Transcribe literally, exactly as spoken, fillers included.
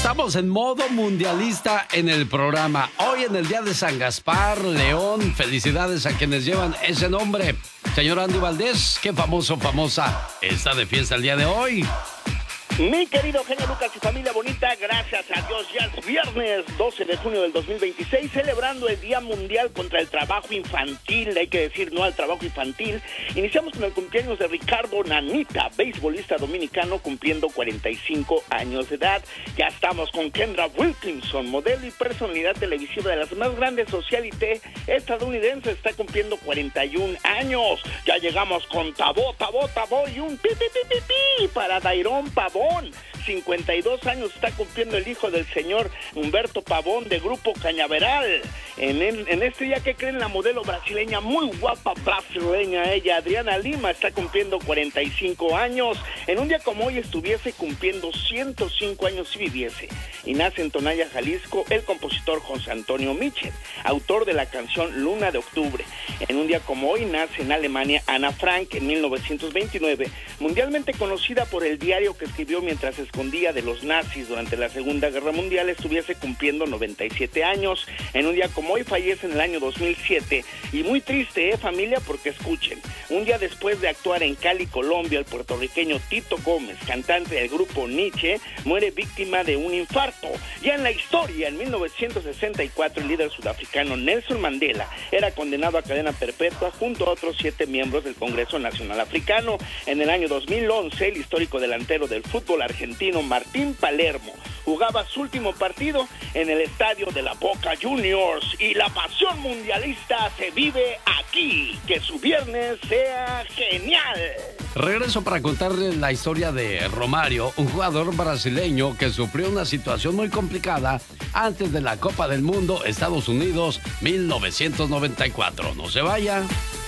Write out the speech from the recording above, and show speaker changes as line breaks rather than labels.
Estamos en modo mundialista en el programa. Hoy en el día de San Gaspar, León, felicidades a quienes llevan ese nombre. Señor Andy Valdés, qué famoso, famosa está de fiesta el día de hoy.
Mi querido genio Lucas y familia bonita, gracias a Dios ya es viernes doce de junio del dos mil veintiséis, celebrando el Día Mundial contra el Trabajo Infantil, hay que decir no al trabajo infantil. Iniciamos con el cumpleaños de Ricardo Nanita, beisbolista dominicano cumpliendo cuarenta y cinco años de edad. Ya estamos con Kendra Wilkinson, modelo y personalidad televisiva de las más grandes socialité estadounidense, está cumpliendo cuarenta y un años. Ya llegamos con Tabó, Tabó, Tabó y un pi, pi, pi, pi, pi para Dairón Pavón. cincuenta y dos años está cumpliendo el hijo del señor Humberto Pavón de Grupo Cañaveral. En, el, en este día, ¿qué creen? La modelo brasileña, muy guapa brasileña ella, Adriana Lima, está cumpliendo cuarenta y cinco años. En un día como hoy estuviese cumpliendo ciento cinco años si viviese. Y nace en Tonaya, Jalisco, el compositor José Antonio Mitchell, autor de la canción Luna de Octubre. En un día como hoy nace en Alemania Ana Frank en mil novecientos veintinueve, mundialmente conocida por el diario que escribió mientras se escondía de los nazis durante la Segunda Guerra Mundial, estuviese cumpliendo noventa y siete años. En un día como hoy fallece en el año dos mil siete, y muy triste, ¿eh, familia? Porque escuchen, un día después de actuar en Cali, Colombia, el puertorriqueño Tito Gómez, cantante del grupo Nietzsche, muere víctima de un infarto. Ya en la historia, en mil novecientos sesenta y cuatro, el líder sudafricano Nelson Mandela era condenado a cadena perpetua junto a otros siete miembros del Congreso Nacional Africano. En el año dos mil once, el histórico delantero del fútbol argentino Martín Palermo jugaba su último partido en el estadio de la Boca Juniors, y la pasión mundialista se vive aquí. Que su viernes sea genial.
Regreso para contarles la historia de Romario, un jugador brasileño que sufrió una situación muy complicada antes de la Copa del Mundo Estados Unidos mil novecientos noventa y cuatro. No se vaya.